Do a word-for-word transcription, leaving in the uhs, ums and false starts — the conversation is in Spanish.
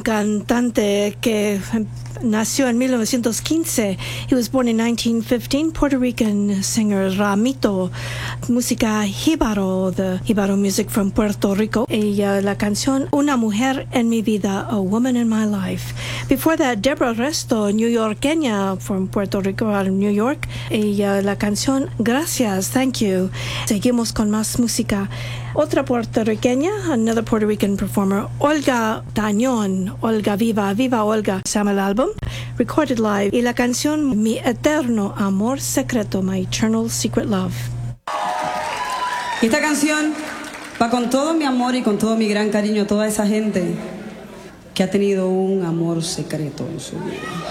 Cantante que nació en mil novecientos quince. He was born in nineteen fifteen. Puerto Rican singer Ramito. Música jíbaro, the jíbaro music from Puerto Rico. Y uh, la canción Una Mujer en Mi Vida, A Woman in My Life. Before that, Deborah Resto, New Yorkeña from Puerto Rico, out of New York. Y uh, la canción Gracias, Thank You. Seguimos con más música. Otra puertorriqueña, another Puerto Rican performer, Olga Tañón. Olga Viva, Viva Olga, se llama el álbum, recorded live. Y la canción Mi Eterno Amor Secreto, My Eternal Secret Love. Esta canción va con todo mi amor y con todo mi gran cariño a toda esa gente que ha tenido un amor secreto en su vida.